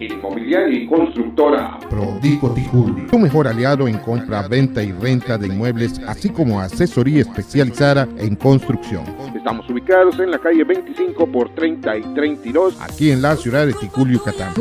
Inmobiliaria y constructora Prodico Ticuli, tu mejor aliado en compra, venta y renta de inmuebles, así como asesoría especializada en construcción. Estamos ubicados en la calle 25 por 30 y 32, aquí en la ciudad de Ticul, Yucatán.